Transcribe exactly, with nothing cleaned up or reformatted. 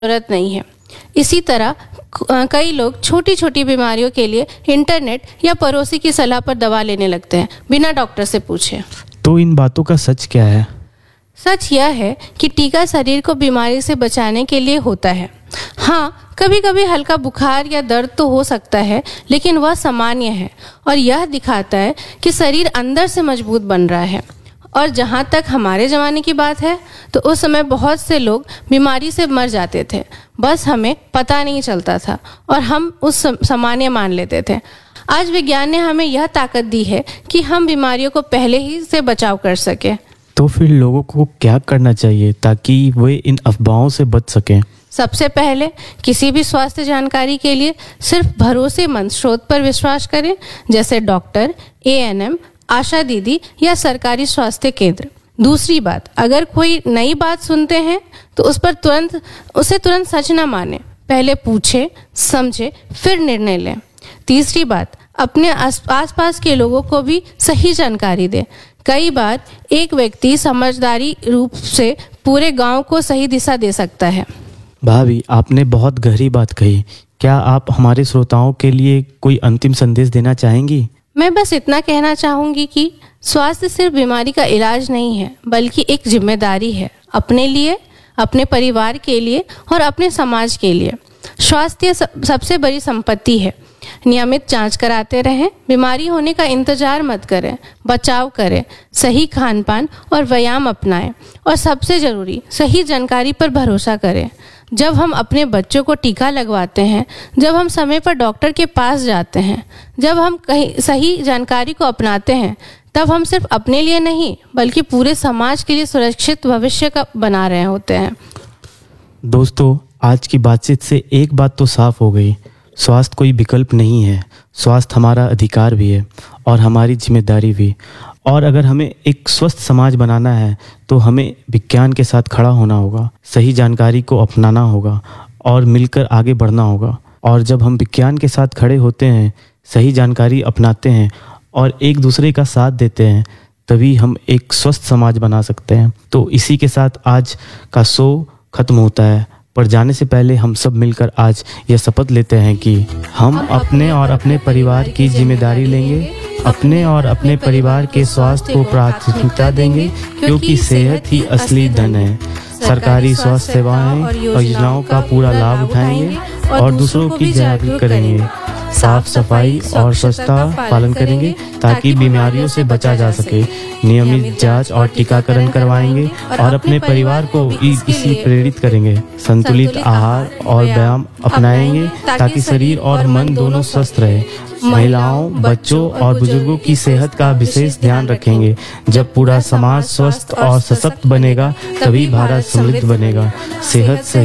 जरूरत नहीं है। इसी तरह कई लोग छोटी छोटी बीमारियों के लिए इंटरनेट या पड़ोसी की सलाह पर दवा लेने लगते हैं बिना डॉक्टर से पूछे। तो इन बातों का सच क्या है? सच यह है कि टीका शरीर को बीमारी से बचाने के लिए होता है। हाँ, कभी कभी हल्का बुखार या दर्द तो हो सकता है, लेकिन वह सामान्य है और यह दिखाता है कि शरीर अंदर से मजबूत बन रहा है। और जहाँ तक हमारे ज़माने की बात है तो उस समय बहुत से लोग बीमारी से मर जाते थे, बस हमें पता नहीं चलता था और हम उस सामान्य मान लेते थे। आज विज्ञान ने हमें यह ताकत दी है कि हम बीमारियों को पहले ही से बचाव कर सकें। तो फिर लोगों को क्या करना चाहिए ताकि वे इन अफवाहों से बच सकें? सबसे पहले किसी भी स्वास्थ्य जानकारी के लिए सिर्फ भरोसेमंद स्रोत पर विश्वास करें, जैसे डॉक्टर, ए एन एम, आशा दीदी या सरकारी स्वास्थ्य केंद्र। दूसरी बात, अगर कोई नई बात सुनते हैं तो उस पर तुरंत उसे तुरंत सच न माने, पहले पूछे, समझे, फिर निर्णय लें। तीसरी बात, अपने आस पास के लोगों को भी सही जानकारी दें। कई बार एक व्यक्ति समझदारी रूप से पूरे गांव को सही दिशा दे सकता है। भाभी, आपने बहुत गहरी बात कही। क्या आप हमारे श्रोताओं के लिए कोई अंतिम संदेश देना चाहेंगी? मैं बस इतना कहना चाहूँगी कि स्वास्थ्य सिर्फ बीमारी का इलाज नहीं है, बल्कि एक जिम्मेदारी है, अपने लिए, अपने परिवार के लिए और अपने समाज के लिए। स्वास्थ्य सबसे बड़ी संपत्ति है। नियमित जांच कराते रहें, बीमारी होने का इंतजार मत करें, बचाव करें, सही खान पान और व्यायाम अपनाएं और सबसे ज़रूरी सही जानकारी पर भरोसा करें। जब हम अपने बच्चों को टीका लगवाते हैं, जब हम समय पर डॉक्टर के पास जाते हैं, जब हम कहीं सही जानकारी को अपनाते हैं, तब हम सिर्फ अपने लिए नहीं बल्कि पूरे समाज के लिए सुरक्षित भविष्य का बना रहे होते हैं। दोस्तों, आज की बातचीत से एक बात तो साफ हो गई, स्वास्थ्य कोई विकल्प नहीं है, स्वास्थ्य हमारा अधिकार भी है और हमारी जिम्मेदारी भी। और अगर हमें एक स्वस्थ समाज बनाना है तो हमें विज्ञान के साथ खड़ा होना होगा, सही जानकारी को अपनाना होगा और मिलकर आगे बढ़ना होगा। और जब हम विज्ञान के साथ खड़े होते हैं, सही जानकारी अपनाते हैं और एक दूसरे का साथ देते हैं, तभी हम एक स्वस्थ समाज बना सकते हैं। तो इसी के साथ आज का शो खत्म होता है, पर जाने से पहले हम सब मिलकर आज यह शपथ लेते हैं कि हम अपने और अपने परिवार की जिम्मेदारी लेंगे, अपने और अपने परिवार के स्वास्थ्य को प्राथमिकता देंगे, क्योंकि सेहत ही असली धन है। सरकारी स्वास्थ्य सेवाएं और योजनाओं का पूरा लाभ उठाएंगे और दूसरों की जागरूक करेंगे। साफ सफाई और स्वच्छता पालन करेंगे ताकि बीमारियों से बचा जा सके। नियमित जांच और टीकाकरण करवाएंगे और अपने परिवार को इसी प्रेरित करेंगे। संतुलित आहार और व्यायाम अपनाएंगे ताकि शरीर और मन दोनों स्वस्थ रहे। महिलाओं, बच्चों और बुजुर्गों की सेहत का विशेष ध्यान रखेंगे। जब पूरा समाज स्वस्थ और सशक्त बनेगा, तभी भारत समृद्ध बनेगा। सेहत